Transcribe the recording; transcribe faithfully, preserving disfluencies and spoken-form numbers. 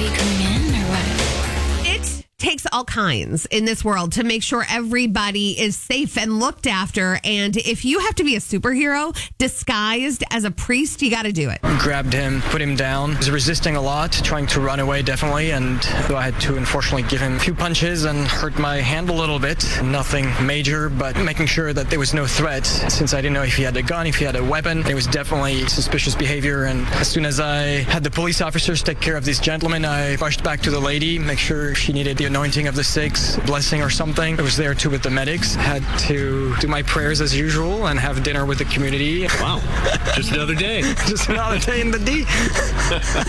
you coming in or what? It takes all kinds in this world to make sure everybody is safe and looked after. And if you have to be a superhero disguised as a priest, you got to do it. Grabbed him, put him down. He was resisting a lot, trying to run away, definitely. And so I had to unfortunately give him a few punches and hurt my hand a little bit. Nothing major, but making sure that there was no threat, since I didn't know if he had a gun, if he had a weapon. It was definitely suspicious behavior. And as soon as I had the police officers take care of this gentleman, I rushed back to the lady, make sure she needed the anointing of the six, blessing or something. I was there too with the medics. Had to do my prayers as usual and have dinner with the community. Wow. Just another day. Just another day in the D.